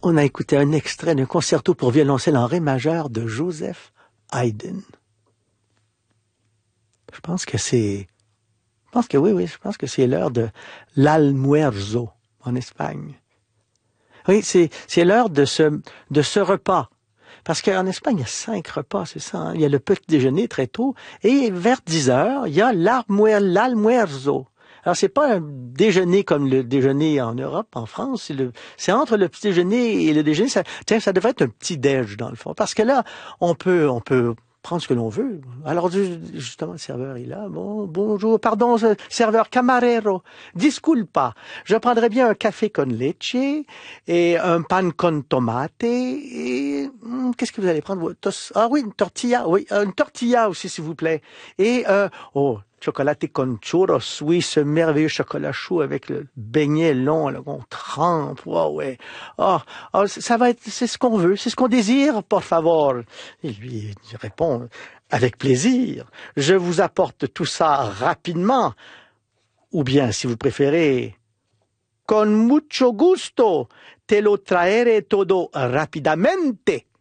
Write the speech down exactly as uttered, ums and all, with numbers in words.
On a écouté un extrait d'un concerto pour violoncelle en ré majeur de Joseph Haydn. Je pense que c'est... Je pense que oui, oui, je pense que c'est l'heure de l'almuerzo en Espagne. Oui, c'est, c'est l'heure de ce, de ce repas. Parce qu'en Espagne, il y a cinq repas, c'est ça. Hein? Il y a le petit déjeuner très tôt. Et vers dix heures, il y a l'almuerzo. Alors, c'est pas un déjeuner comme le déjeuner en Europe, en France. C'est, le, c'est entre le petit déjeuner et le déjeuner. Ça, tiens, ça devrait être un petit déj, dans le fond. Parce que là, on peut, on peut prendre ce que l'on veut. Alors, justement, le serveur est là. Bon, bonjour, pardon, serveur, camarero, disculpa. Je prendrais bien un café con leche et un pan con tomate et, hum, qu'est-ce que vous allez prendre? Ah oui, une tortilla, oui, une tortilla aussi, s'il vous plaît. Et, euh, oh, chocolaté con churros, oui, ce merveilleux chocolat chaud avec le beignet long, là, qu'on trempe, wow, ouais. Oh, oh, ça va être, c'est ce qu'on veut, c'est ce qu'on désire, por favor. Et lui, il répond, avec plaisir, je vous apporte tout ça rapidement. Ou bien, si vous préférez, con mucho gusto, te lo traeré todo rapidamente.